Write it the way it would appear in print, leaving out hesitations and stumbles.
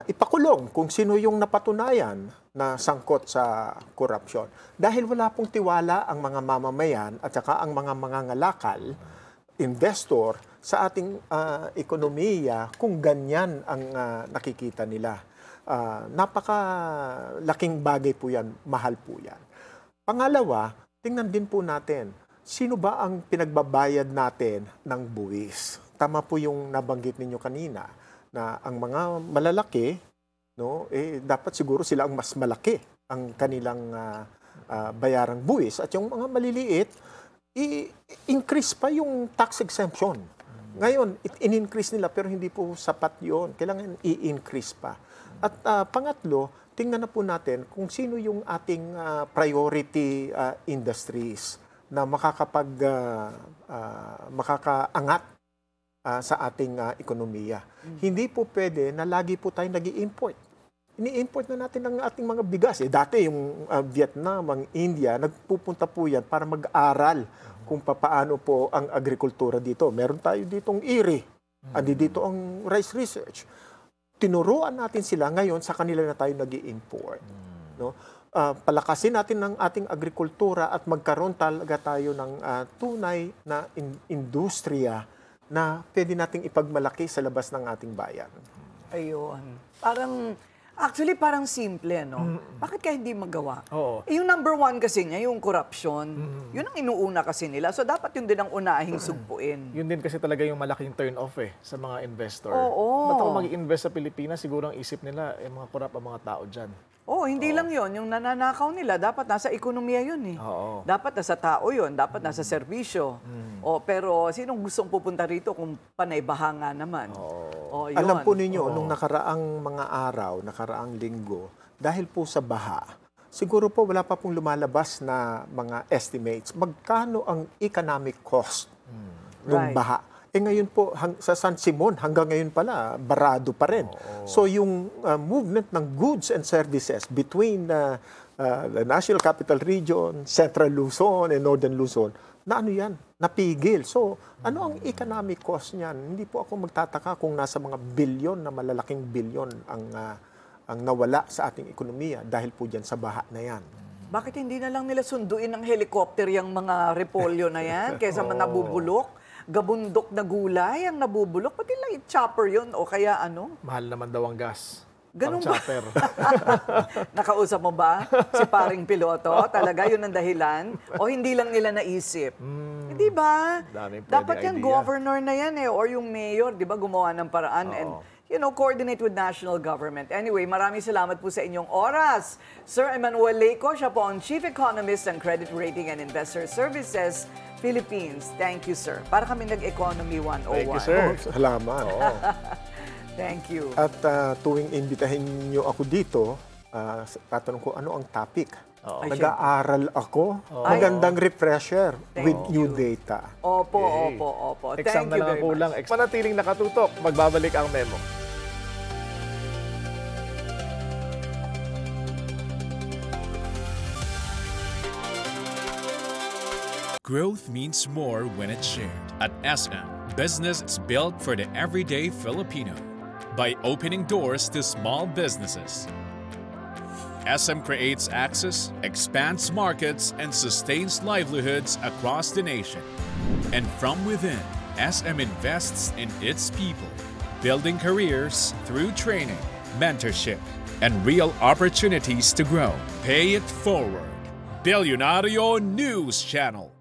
ipakulong kung sino yung napatunayan na sangkot sa korupsyon. Dahil wala pong tiwala ang mga mamamayan at saka ang mga mangangalakal, investor, sa ating ekonomiya kung ganyan ang nakikita nila. Napakalaking bagay po yan, mahal po yan. Pangalawa, tingnan din po natin, sino ba ang pinagbabayad natin ng buwis? Tama po yung nabanggit ninyo kanina, na ang mga malalaki, no, dapat siguro sila ang mas malaki ang kanilang bayarang buwis. At yung mga maliliit, i-increase pa yung tax exemption. Ngayon, in-increase nila pero hindi po sapat yun. Kailangan i-increase pa. At pangatlo, tingnan na po natin kung sino yung ating priority industries na makakaangat sa ating ekonomiya. Hindi po pwede na lagi po tayo nag-i-import. Ini-import na natin ang ating mga bigas. Dati yung Vietnam, ang India, nagpupunta po yan para mag-aral kung paano po ang agrikultura dito. Meron tayo ditong IRI. Andi dito ang Rice Research. Tinuruan natin sila ngayon sa kanila na tayo nag-i-import. No? Palakasin natin ang ating agrikultura at magkaroon talaga tayo ng tunay na industriya na pwede nating ipagmalaki sa labas ng ating bayan. Ayun. Parang simple, no? Bakit kaya hindi magawa? Oo. Yung number one kasi niya, yung corruption, yun ang inuuna kasi nila. So, dapat yun din ang unahing sugpuin. Yun din kasi talaga yung malaking turn-off sa mga investor. Oo. Ba't ako mag-invest sa Pilipinas? Siguro ang isip nila, mga korap ang mga tao dyan. Hindi lang yon, yung nananakaw nila, dapat nasa ekonomiya yun eh. Oo. Dapat nasa tao yun, dapat nasa serbisyo. Pero sinong gustong pupunta rito kung panay-baha nga naman? Yun. Alam po ninyo, nung nakaraang mga araw, nakaraang linggo, dahil po sa baha, siguro po wala pa pong lumalabas na mga estimates. Magkano ang economic cost ng baha? Ngayon po, sa San Simon, hanggang ngayon pala, barado pa rin. So yung movement ng goods and services between the National Capital Region, Central Luzon, and Northern Luzon, napigil. So ano ang economic cost niyan? Hindi po ako magtataka kung nasa mga bilyon na malalaking bilyon ang nawala sa ating ekonomiya dahil po dyan sa baha na yan. Bakit hindi na lang nila sunduin ng helicopter yung mga repolyo na yan kaysa nabubulok? Gabundok na gulay ang nabubulok. Pati lang i-chopper yun o kaya ano? Mahal naman daw ang gas. Ganun ba? Nakausap mo ba si paring piloto? Talaga yun ang dahilan? O hindi lang nila naisip? Hindi ba? Dapat yan, governor na yan or yung mayor, di ba, gumawa ng paraan and coordinate with national government. Anyway, maraming salamat po sa inyong oras. Sir Emmanuel Leyco, siya po ang Chief Economist ng Credit Rating and Investor Services Philippines. Thank you, sir. Para kami nag-Economy 101. Thank you, sir. Salamat. Thank you. At tuwing imbitahin niyo ako dito, tatanong ko ano ang topic. Nag-aaral ako. Magandang refresher with new data. Opo. Exam Thank you na lang very kulang. much. Manatiling nakatutok. Magbabalik ang memo. Growth means more when it's shared. At SM, business is built for the everyday Filipino by opening doors to small businesses. SM creates access, expands markets, and sustains livelihoods across the nation. And from within, SM invests in its people, building careers through training, mentorship, and real opportunities to grow. Pay it forward. Billionario News Channel.